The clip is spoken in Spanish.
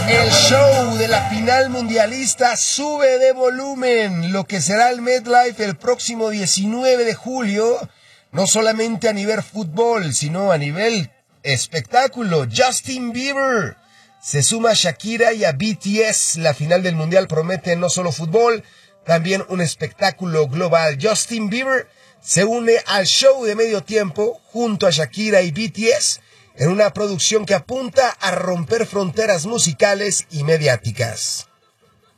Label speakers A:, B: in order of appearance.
A: El show de la final mundialista sube de volumen. Lo que será el MetLife el próximo 19 de julio, no solamente a nivel fútbol, sino a nivel espectáculo. Justin Bieber se suma a Shakira y a BTS. La final del mundial promete no solo fútbol, también un espectáculo global. Justin Bieber se une al show de medio tiempo junto a Shakira y BTS en una producción que apunta a romper fronteras musicales y mediáticas.